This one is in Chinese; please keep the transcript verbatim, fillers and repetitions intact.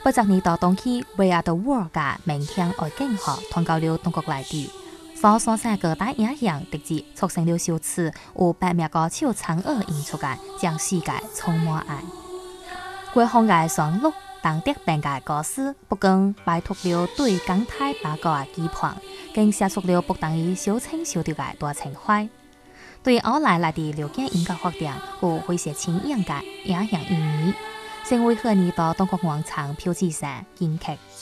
不只你到冬季为阿的 world 嘅明天外景學通告了中國內地，放上山各大影像直接促成了小次有百名個超嫦娥演出嘅，將世界充滿愛。國行嘅雙陸當特定嘅歌詞，不僅擺脱了對港台八個嘅期盼，更寫出了不等於小情小調嘅大情懷。對後來來的了解音樂學店，有會寫輕盈嘅影像意義，成為和你到中國廣場票子上見客。